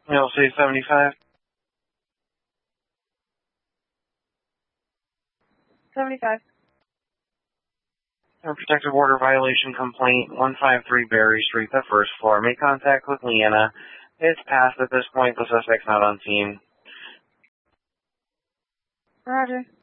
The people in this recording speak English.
You'll say 75. 75. Protective order violation complaint, 153 Berry Street, the first floor. Make contact with Leanna. It's past at this point. The suspect's not on scene. Roger.